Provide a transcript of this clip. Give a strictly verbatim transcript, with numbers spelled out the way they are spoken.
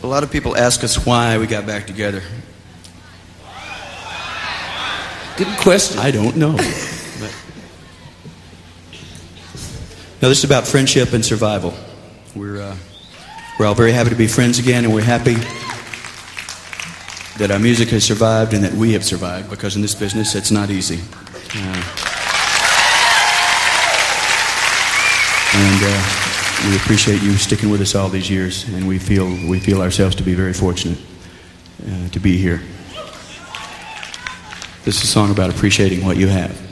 A lot of people ask us why we got back together. Good question. I don't know. But... No, this is about friendship and survival. We're uh, we're all very happy to be friends again, and we're happy that our music has survived and that we have survived, because in this business it's not easy. Uh, and uh, we appreciate you sticking with us all these years, and we feel we feel ourselves to be very fortunate uh, to be here. This is a song about appreciating what you have.